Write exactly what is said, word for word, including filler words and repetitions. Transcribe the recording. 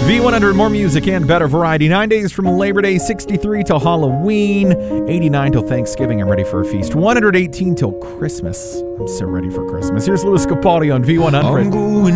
V one hundred, more music and better variety. Nine days from Labor Day, sixty-three till Halloween, eighty-nine till Thanksgiving. I'm ready for a feast. one hundred eighteen till Christmas. I'm so ready for Christmas. Here's Louis Capaldi on V one hundred.